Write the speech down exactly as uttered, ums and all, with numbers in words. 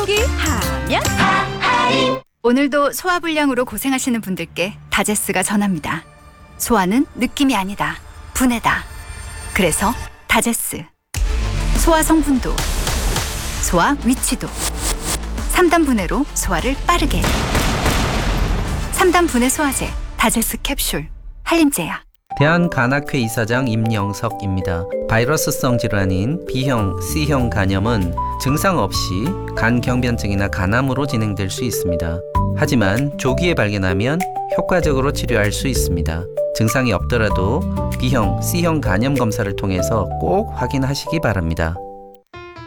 속이 하면 오늘도 소화불량으로 고생하시는 분들께 다제스가 전합니다. 소화는 느낌이 아니다. 분해다. 그래서 다제스. 소화 성분도, 소화 위치도. 삼 단 분해로 소화를 빠르게. 삼 단 분해 소화제 다제스 캡슐. 한림제야. 대한간학회 이사장 임영석입니다. 바이러스성 질환인 B형, C형 간염은 증상 없이 간경변증이나 간암으로 진행될 수 있습니다. 하지만 조기에 발견하면 효과적으로 치료할 수 있습니다. 증상이 없더라도 B형, C형 간염 검사를 통해서 꼭 확인하시기 바랍니다.